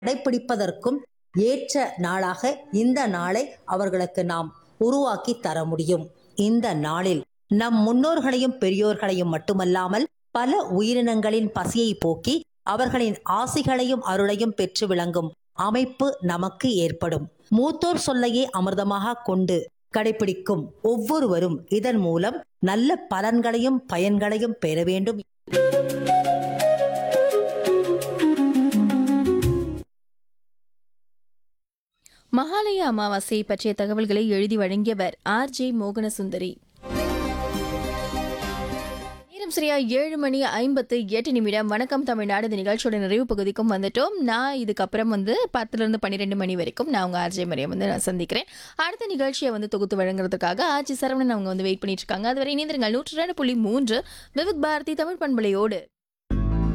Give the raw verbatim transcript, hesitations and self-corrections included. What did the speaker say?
கடைபிடிப்பதற்கும் ஏற்ற நாளாக இந்த நாளை அவர்களுக்கு நாம் உருவாக்கி தர முடியும். இந்த நாளில் நம் முன்னோர்களையும் பெரியோர்களையும் மட்டுமல்லாமல் பல உயிரினங்களின் பசியை போக்கி அவர்களின் ஆசிகளையும் அருளையும் பெற்று விளங்கும் அமைப்பு நமக்கு ஏற்படும். மூத்தோர் சொல்லையே அமிர்தமாக கொண்டு கடைபிடிக்கும் ஒவ்வொருவரும் இதன் மூலம் நல்ல பலன்களையும் பயன்களையும் பெற வேண்டும். மகாலய அமாவாசை பற்றிய தகவல்களை எழுதி வழங்கியவர் ஆர் ஜே மோகனசுந்தரி. நேரம் சரியா ஏழு மணி ஐம்பத்து எட்டு நிமிடம். வணக்கம் தமிழ்நாடு. இந்த நிகழ்ச்சியோட நிறைவு பகுதிக்கும் வந்துட்டோம். நான் இதுக்கப்புறம் வந்து பத்துல இருந்து பன்னிரெண்டு மணி வரைக்கும் நான் உங்க ஆர்ஜே மரியம் வந்து நான் சந்திக்கிறேன். அடுத்த நிகழ்ச்சியை வந்து தொகுத்து வழங்குறதுக்காக ஆர்ஜி சரவணன் அவங்க வந்து வெயிட் பண்ணிட்டு இருக்காங்க. அதுவரை இணைந்திருங்கள். நூற்றி ரெண்டு புள்ளி மூன்று விவித் பாரதி தமிழ் பண்பலையோடு.